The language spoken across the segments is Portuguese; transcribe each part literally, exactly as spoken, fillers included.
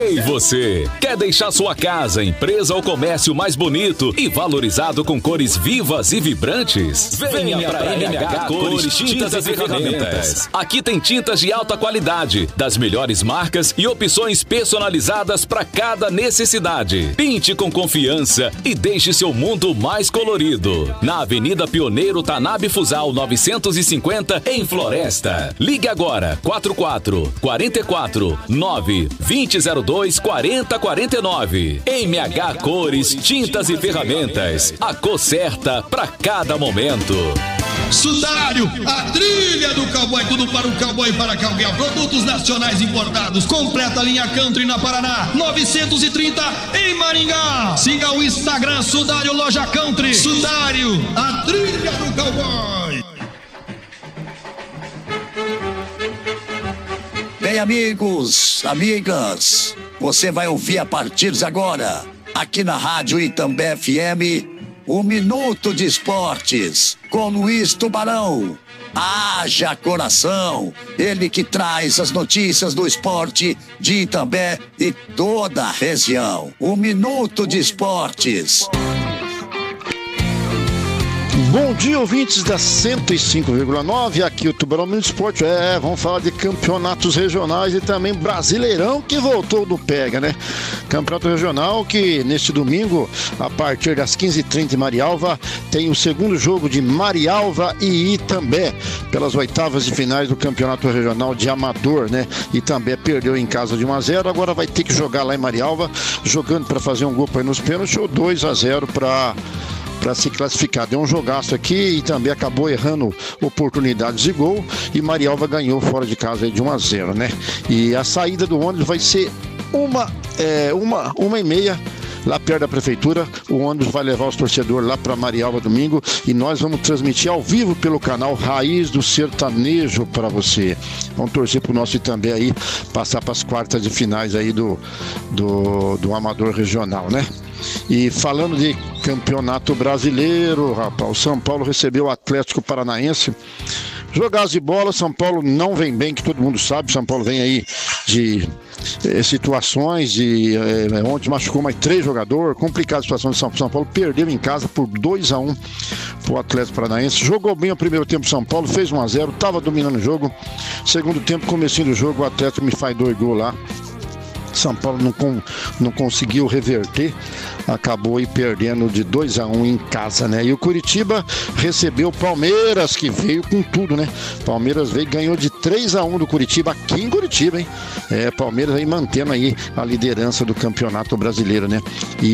E você, quer deixar sua casa, empresa ou comércio mais bonito e valorizado com cores vivas e vibrantes? Venha, Venha para M H Cores, Tintas e Ferramentas. Aqui tem tintas de alta qualidade, das melhores marcas e opções personalizadas para cada necessidade. Pinte com confiança e deixe seu mundo mais colorido. Na Avenida Pioneiro Tanabe Fusal novecentos e cinquenta, em Floresta. Ligue agora, quatro quatro quatro quatro nove dois zero dois quatro zero quatro nove. M H Cores, Tintas e Ferramentas. A cor certa para cada momento. Sudário, a trilha do cowboy, tudo para o cowboy e para cowgirl. Produtos nacionais importados. Completa linha Country na Paraná, novecentos e trinta em Maringá. Siga o Instagram Sudário Loja Country. Sudário, a trilha do cowboy. Bem, amigos, amigas, você vai ouvir a partir de agora, aqui na Rádio Itambé F M, o Minuto de Esportes, com Luiz Tubarão. Haja coração, ele que traz as notícias do esporte de Itambé e toda a região. O Minuto de Esportes. Bom dia, ouvintes da cento e cinco vírgula nove, aqui o Tubarão Minuto Esporte. É, vamos falar de campeonatos regionais e também Brasileirão, que voltou do pega, né? Campeonato regional que neste domingo, a partir das quinze e trinta em Marialva, tem o segundo jogo de Marialva e Itambé, pelas oitavas de finais do campeonato regional de Amador, né? Itambé perdeu em casa de um a zero, agora vai ter que jogar lá em Marialva, jogando para fazer um gol para ir nos pênaltis, ou dois a zero para... para se classificar. Deu um jogaço aqui e também acabou errando oportunidades de gol, e Marialva ganhou fora de casa aí de um a zero, né? E a saída do ônibus vai ser uma, é, uma, uma e meia, lá perto da prefeitura. O ônibus vai levar os torcedores lá para Marialva domingo, e nós vamos transmitir ao vivo pelo canal Raiz do Sertanejo para você. Vamos torcer pro nosso Itambé aí passar para as quartas de finais aí do, do, do Amador Regional, né? E falando de campeonato brasileiro, rapaz, o São Paulo recebeu o Atlético Paranaense. Jogaço de bola, São Paulo não vem bem, que todo mundo sabe. São Paulo vem aí de eh, situações de eh, onde machucou mais três jogadores, complicada a situação de São Paulo. São Paulo perdeu em casa por dois a um pro Atlético Paranaense. Jogou bem o primeiro tempo, São Paulo fez um a zero, estava dominando o jogo. Segundo tempo, comecinho do jogo, o Atlético me faz dois gols lá. São Paulo não, com, não conseguiu reverter, acabou aí perdendo de dois a um em casa, né? E o Curitiba recebeu o Palmeiras, que veio com tudo, né? Palmeiras veio e ganhou de três a um do Curitiba, aqui em Curitiba, hein? É, Palmeiras aí mantendo aí a liderança do Campeonato Brasileiro, né?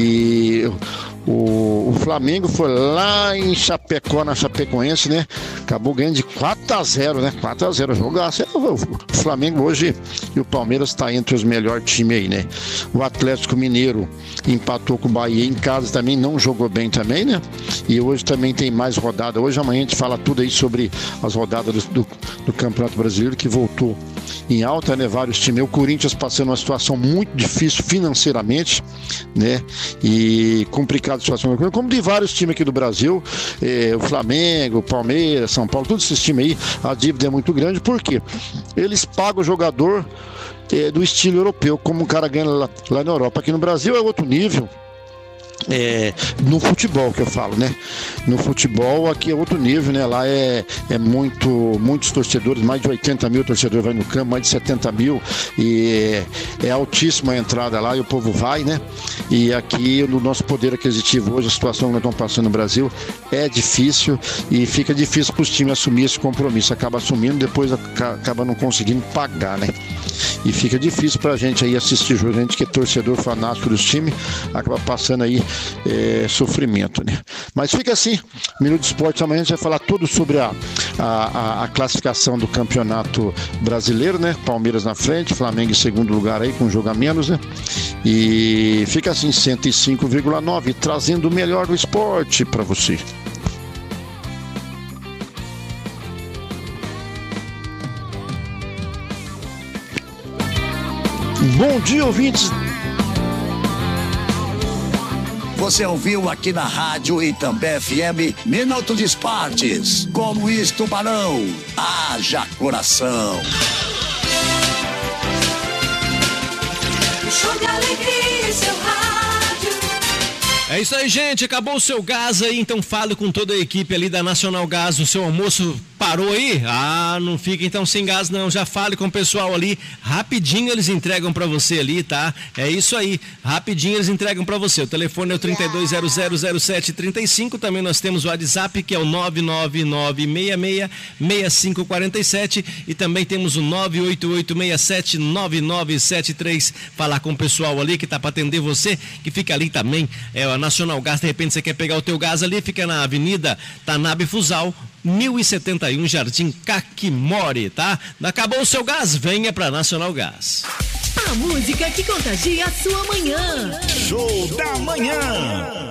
E o, o Flamengo foi lá em Chapecó, na Chapecoense, né? Acabou ganhando de quatro a zero, né? quatro a zero, jogaço. O Flamengo hoje e o Palmeiras tá entre os melhores times aí, né? O Atlético Mineiro empatou com o Bahia em casa, também não jogou bem também, né? E hoje também tem mais rodada. Hoje, amanhã a gente fala tudo aí sobre as rodadas do, do, do Campeonato Brasileiro, que voltou em alta, né? Vários times. O Corinthians passando uma situação muito difícil financeiramente, né? E complicada a situação, como de vários times aqui do Brasil, eh, o Flamengo, o Palmeiras, São Paulo, todos esses times aí, a dívida é muito grande, porque eles pagam o jogador É, do estilo europeu, como o cara ganha lá, lá na Europa. Aqui no Brasil é outro nível. É, no futebol que eu falo, né? No futebol aqui é outro nível, né? Lá é, é muito, muitos torcedores, mais de oitenta mil torcedores vai no campo, mais de setenta mil, e é, é altíssima a entrada lá e o povo vai, né? E aqui no nosso poder aquisitivo hoje, a situação que nós estamos passando no Brasil é difícil, e fica difícil para os times assumir esse compromisso. Acaba assumindo, depois acaba não conseguindo pagar, né? E fica difícil pra gente aí assistir jogo, a gente que é torcedor fanático dos times, acaba passando aí é, sofrimento, né? Mas fica assim, Minuto de Esporte, amanhã a gente vai falar tudo sobre a, a, a classificação do Campeonato Brasileiro, né? Palmeiras na frente, Flamengo em segundo lugar aí, com um jogo a menos, né? E fica assim, cento e cinco vírgula nove, trazendo o melhor do esporte pra você. Bom dia, ouvintes. Você ouviu aqui na Rádio Itambé F M, Minuto de Esportes, com Luiz Tubarão. Haja coração. Show de alegria, seu rádio. É isso aí, gente. Acabou o seu gás aí, então fale com toda a equipe ali da Nacional Gás. O seu almoço parou aí? Ah, não fica então sem gás não. Já fale com o pessoal ali. Rapidinho eles entregam pra você ali, tá? É isso aí. Rapidinho eles entregam pra você. O telefone é o trinta e dois zero zero zero sete trinta e cinco. Também nós temos o WhatsApp, que é o nove nove nove seis seis seis cinco quatro sete. E também temos o nove oito oito seis sete nove nove sete três. Falar com o pessoal ali que tá pra atender você, que fica ali também. É a Nacional Gás. De repente você quer pegar o teu gás ali, fica na Avenida Tanabe Fusal, mil e setenta e um, Jardim Caquimori, tá? Acabou o seu gás? Venha pra Nacional Gás. A música que contagia a sua manhã. Show da manhã.